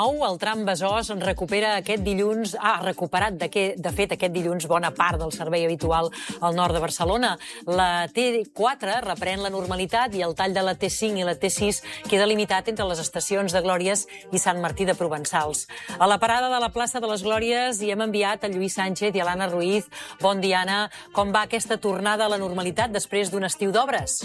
El tram Besòs recupera aquest dilluns, ha recuperat de fet aquest dilluns bona part del servei habitual al nord de Barcelona. La T4 reprèn la normalitat i el tall de la T5 i la T6 queda limitat entre les estacions de Glòries i Sant Martí de Provençals. A la parada de la plaça de les Glòries hi hem enviat a Lluís Sánchez i a l'Anna Ruiz. Bon dia, Anna. Com va aquesta tornada a la normalitat després d'un estiu d'obres?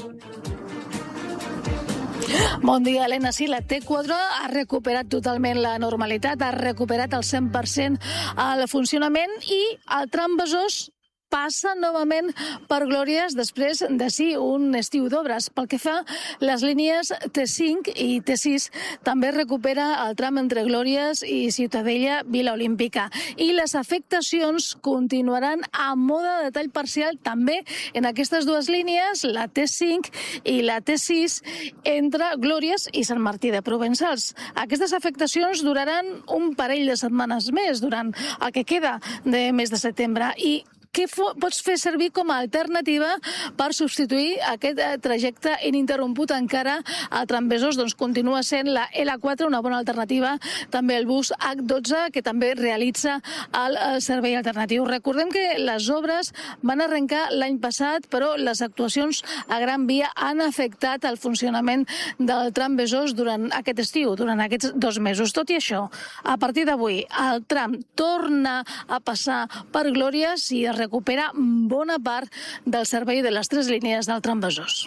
Bon dia, Helena. Sí, la T4 ha recuperat totalment la normalitat, ha recuperat el 100% el funcionament i el tram Besòs passa novament per Glòries després de un estiu d'obres. Pel que fa les línies T5 i T6, també recupera el tram entre Glòries i Ciutadella, Vila Olímpica. I les afectacions continuaran a mode de tall parcial també en aquestes dues línies, la T5 i la T6, entre Glòries i Sant Martí de Provençals. Aquestes afectacions duraran un parell de setmanes més, durant el que queda de mes de setembre. I què pots fer servir com a alternativa per substituir aquest trajecte ininterromput encara a tram Besòs? Doncs continua sent la L4 una bona alternativa, també el bus H12 que també realitza el servei alternatiu. Recordem que les obres van arrencar l'any passat, però les actuacions a Gran Via han afectat el funcionament del tram Besòs durant aquest estiu, durant aquests 2 mesos. Tot i això, a partir d'avui el tram torna a passar per Glòries i es recupera bona part del servei de les 3 línies del tram Besòs.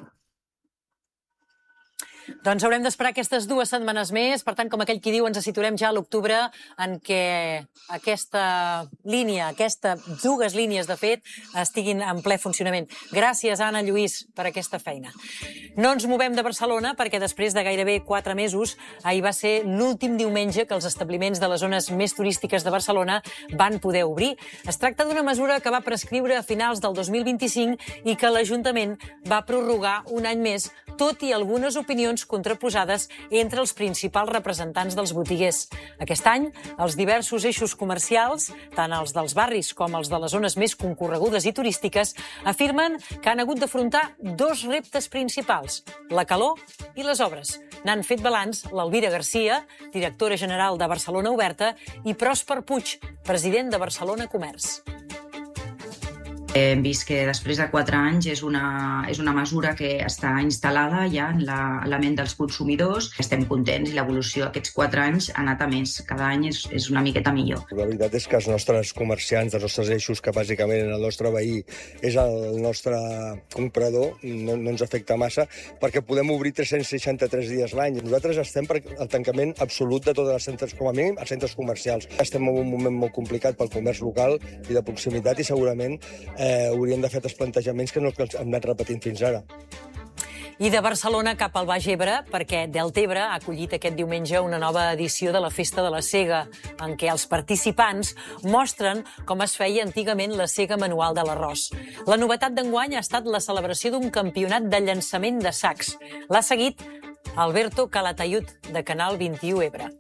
Doncs haurem d'esperar aquestes 2 setmanes més. Per tant, com aquell qui diu, ens situarem ja a l'octubre en què aquesta línia, aquestes 2 línies, de fet, estiguin en ple funcionament. Gràcies, Anna, Lluís, per aquesta feina. No ens movem de Barcelona perquè després de gairebé 4 mesos, ahir va ser l'últim diumenge que els establiments de les zones més turístiques de Barcelona van poder obrir. Es tracta d'una mesura que va prescriure a finals del 2025 i que l'Ajuntament va prorrogar un any més, tot i algunes opinions contraposades entre els principals representants dels botiguers. Aquest any, els diversos eixos comercials, tant els dels barris com els de les zones més concorregudes i turístiques, afirmen que han hagut d'afrontar 2 reptes principals, la calor i les obres. N'han fet balanç l'Elvira Garcia, directora general de Barcelona Oberta, i Pròsper Puig, president de Barcelona Comerç. Hem vist que després de 4 anys és una mesura que està instal·lada ja en la ment dels consumidors. Estem contents i l'evolució aquests 4 anys ha anat a més. Cada any és una miqueta millor. La veritat és que els nostres comerciants, els nostres eixos, que bàsicament el nostre veí és el nostre comprador, no ens afecta massa perquè podem obrir 363 dies l'any. Nosaltres estem per el tancament absolut de tots els centres, com a mínim els centres comercials. Estem en un moment molt complicat pel comerç local i de proximitat i segurament hauríem de fer els plantejaments que no hem anat repetint fins ara. I de Barcelona cap al Baix Ebre, perquè Deltebre ha acollit aquest diumenge una nova edició de la Festa de la Sega, en què els participants mostren com es feia antigament la sega manual de l'arròs. La novetat d'enguany ha estat la celebració d'un campionat de llançament de sacs. L'ha seguit Alberto Calatayud, de Canal 21 Ebre.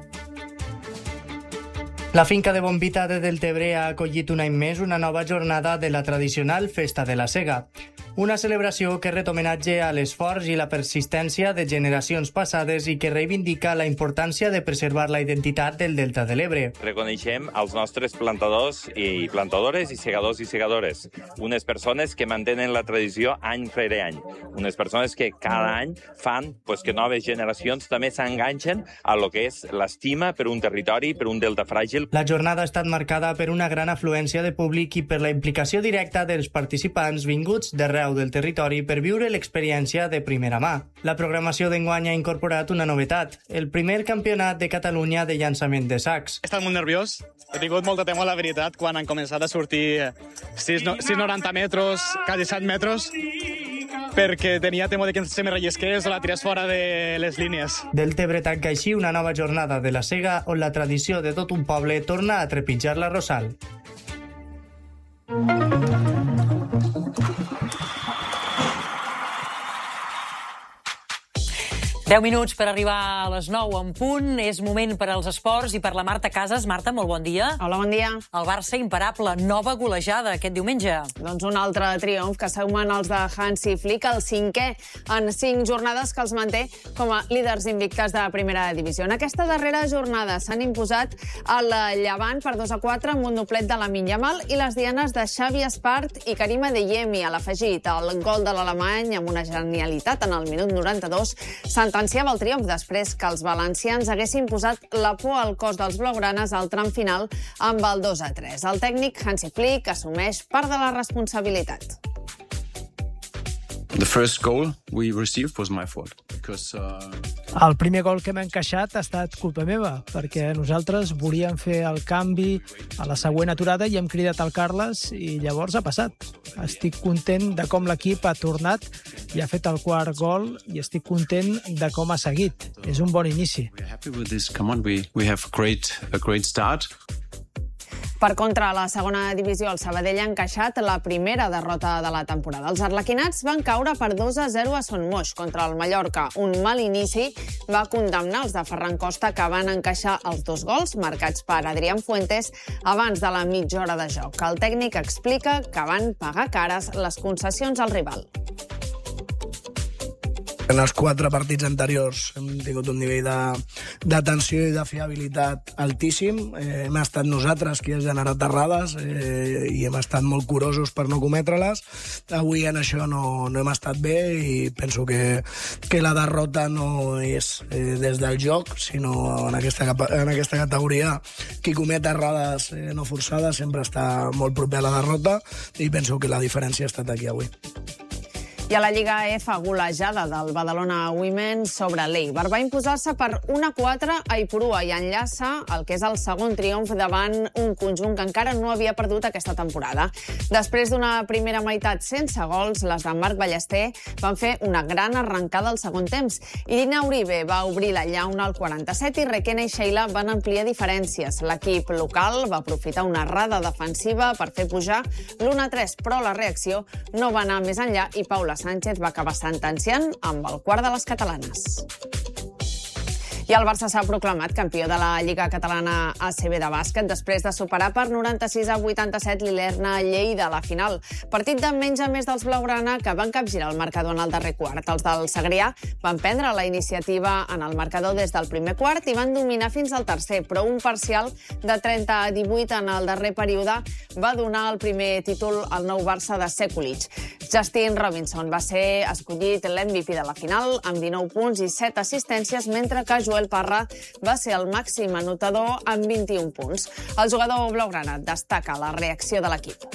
La finca de Bombita de Deltebre ha acollit un any més una nova jornada de la tradicional Festa de la Sega. Una celebració que ret homenatge a l'esforç i la persistència de generacions passades i que reivindica la importància de preservar la identitat del Delta de l'Ebre. Reconeixem els nostres plantadors i plantadores i segadors i segadores. Unes persones que mantenen la tradició any rere any. Unes persones que cada any fan que noves generacions també s'enganxen a lo que és l'estima per un territori, per un delta fràgil. La jornada ha estat marcada per una gran afluència de públic i per la implicació directa dels participants vinguts d'arreu del territori per viure l'experiència de primera mà. La programació d'enguany ha incorporat una novetat, el primer campionat de Catalunya de llançament de sacs. He estat molt nerviós, he tingut molta temor, la veritat, quan han començat a sortir 6,90 metres, quasi 7 metres, perquè tenia temor de que se me rellisqués o la tirés fora de les línies. Deltebre tanca així una nova jornada de la sega on la tradició de tot un poble torna a trepitjar la Rosal. 10 minuts per arribar a les 9 en punt. És moment per als esports i per la Marta Casas. Marta, molt bon dia. Hola, bon dia. El Barça imparable, nova golejada aquest diumenge. Doncs un altre triomf que sumen els de Hansi Flick, el 5è en 5 jornades que els manté com a líders invictes de primera divisió. En aquesta darrera jornada s'han imposat el Llevant per 2-4 amb un doblet de Lamine Yamal i les dianes de Xavi Espart i Karim Adeyemi a l'afegit. El gol de l'alemany amb una genialitat en el minut 92 sentenciava el triomf després que els valencians haguessin posat la por al cos dels blaugranes al tram final amb el 2-3. El tècnic Hansi Flick assumeix part de la responsabilitat. The first goal we received was my fault because El primer gol que hem encaixat ha estat culpa meva, perquè nosaltres volíem fer el canvi a la següent aturada i hem cridat al Carles i llavors ha passat. Estic content de com l'equip ha tornat i ha fet el quart gol i estic content de com ha seguit. És un bon inici. we're happy with this. Come on, we have a great start. Per contra, a la segona divisió, el Sabadell ha encaixat la primera derrota de la temporada. Els arlequinats van caure per 2-0 a Son Moix contra el Mallorca. Un mal inici va condemnar els de Ferran Costa, que van encaixar els 2 gols marcats per Adrián Fuentes abans de la mitja hora de joc. El tècnic explica que van pagar cares les concessions al rival. En els 4 partits anteriors hem tingut un nivell d'atenció i de fiabilitat altíssim. Hem estat nosaltres qui ha generat errades i hem estat molt curosos per no cometre-les. Avui en això no hem estat bé i penso que la derrota no és des del joc, sinó en aquesta categoria qui comet errades no forçades sempre està molt proper a la derrota i penso que la diferència ha estat aquí avui. I a la Lliga F, golejada del Badalona Women sobre l'Eibar. Va imposar-se per 1-4 a Ipurua i enllaça el que és el segon triomf davant un conjunt que encara no havia perdut aquesta temporada. Després d'una primera meitat sense gols, les de Marc Ballester van fer una gran arrencada al segon temps. Irina Uribe va obrir la llauna al 47 i Requena i Sheila van ampliar diferències. L'equip local va aprofitar una errada defensiva per fer pujar l'1-3, però la reacció no va anar més enllà i Paula Sánchez va acabar sentenciant amb el quart de les catalanes. I el Barça s'ha proclamat campió de la Lliga Catalana ACB de bàsquet després de superar per 96-87 l'Ilerna Lleida a la final. Partit de menys a més dels blaugrana que van capgirar el marcador en el darrer quart. Els del Segrià van prendre la iniciativa en el marcador des del primer quart i van dominar fins al tercer, però un parcial de 30-18 en el darrer període va donar el primer títol al nou Barça de Sekulic. Justin Robinson va ser escollit l'MVP de la final amb 19 punts i 7 assistències, mentre que Joel Parra va ser el màxim anotador amb 21 punts. El jugador blaugrana destaca la reacció de l'equip.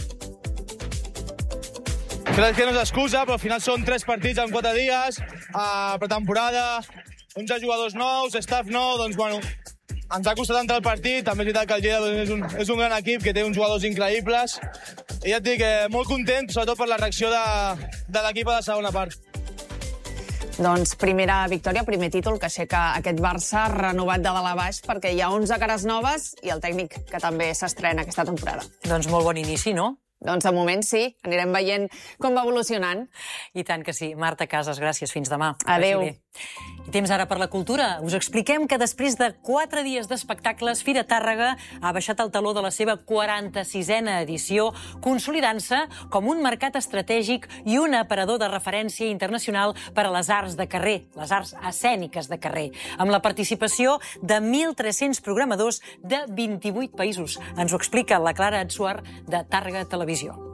Crec que no és excusa, però al final són 3 partits en 4 dies, pretemporada, 11 jugadors nous, staff nou, doncs bueno, ens ha costat entrar al partit. També és veritat que el Lleida és un gran equip que té uns jugadors increïbles i ja et dic, molt content, sobretot per la reacció de l'equip a la segona part. Doncs primera victòria, primer títol que aixeca aquest Barça renovat de dalt a baix, perquè hi ha 11 cares noves i el tècnic que també s'estrena aquesta temporada. Doncs molt bon inici, no? Doncs de moment sí, anirem veient com va evolucionant. I tant que sí. Marta Casas, gràcies. Fins demà. Adéu. I temps ara per la cultura. Us expliquem que després de 4 dies d'espectacles, Fira Tàrrega ha baixat el taló de la seva 46a edició, consolidant-se com un mercat estratègic i un aparador de referència internacional per a les arts de carrer, les arts escèniques de carrer, amb la participació de 1.300 programadors de 28 països. Ens ho explica la Clara Atsuar de Tàrrega Televisió.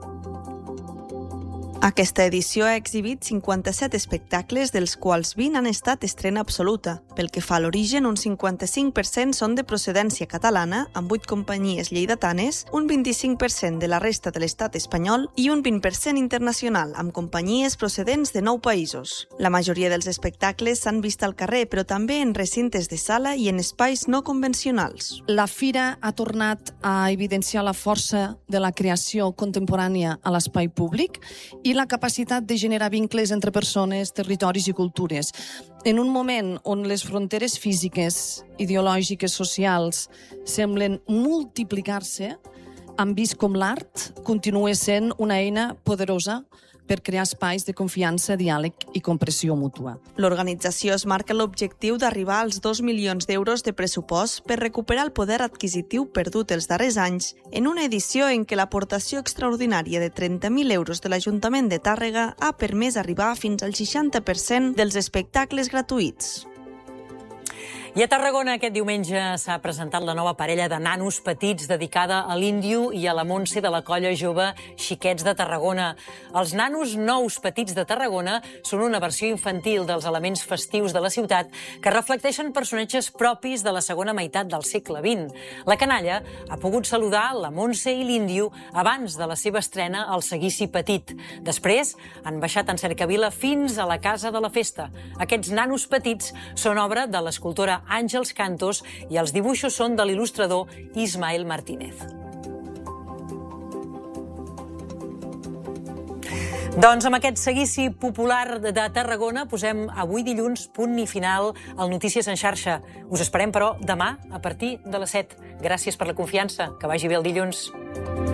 Aquesta edició ha exhibit 57 espectacles, dels quals 20 han estat estrena absoluta. Pel que fa a l'origen, un 55% són de procedència catalana, amb 8 companyies lleidatanes, un 25% de la resta de l'estat espanyol i un 20% internacional, amb companyies procedents de 9 països. La majoria dels espectacles s'han vist al carrer, però també en recintes de sala i en espais no convencionals. La Fira ha tornat a evidenciar la força de la creació contemporània a l'espai públic i la capacitat de generar vincles entre persones, territoris i cultures. En un moment on les fronteres físiques, ideològiques, socials semblen multiplicar-se, han vist com l'art continua sent una eina poderosa per crear espais de confiança, diàleg i compressió mútua. L'organització es marca l'objectiu d'arribar als 2 milions d'euros de pressupost per recuperar el poder adquisitiu perdut els darrers anys en una edició en què l'aportació extraordinària de 30.000 euros de l'Ajuntament de Tàrrega ha permès arribar fins al 60% dels espectacles gratuïts. I a Tarragona aquest diumenge s'ha presentat la nova parella de nanos petits dedicada a l'Índio i a la Montse de la colla jove Xiquets de Tarragona. Els nanos nous petits de Tarragona són una versió infantil dels elements festius de la ciutat que reflecteixen personatges propis de la segona meitat del segle XX. La canalla ha pogut saludar la Montse i l'Índio abans de la seva estrena al Seguici Petit. Després han baixat en cercavila fins a la Casa de la Festa. Aquests nanos petits són obra de l'escultora Àngels Cantos i els dibuixos són de l'il·lustrador Ismael Martínez. Doncs amb aquest seguici popular de Tarragona posem avui dilluns punt i final al Notícies en xarxa. Us esperem, però, demà a partir de les 7. Gràcies per la confiança. Que vagi bé el dilluns.